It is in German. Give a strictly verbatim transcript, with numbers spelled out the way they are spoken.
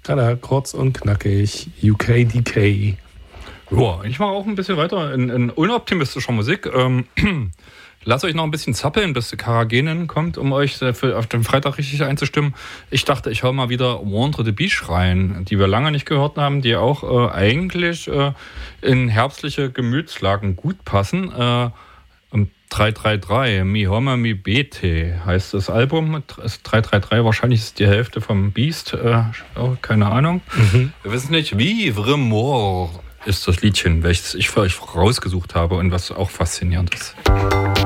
Tada, kurz und knackig. U K D K. Ja, ich mache auch ein bisschen weiter in, in unoptimistischer Musik. Ähm, lasst euch noch ein bisschen zappeln, bis die Karagenen kommt, um euch für, auf den Freitag richtig einzustimmen. Ich dachte, ich hau mal wieder Wander the Beach rein, die wir lange nicht gehört haben, die auch äh, eigentlich äh, in herbstliche Gemütslagen gut passen. Äh, drei drei drei, Mi Homa Mi Bete heißt das Album. drei drei drei, wahrscheinlich ist die Hälfte vom Beast. Äh, oh, keine Ahnung. Mhm. Wir wissen nicht. Vivre Mort ist das Liedchen, welches ich für euch rausgesucht habe und was auch faszinierend ist.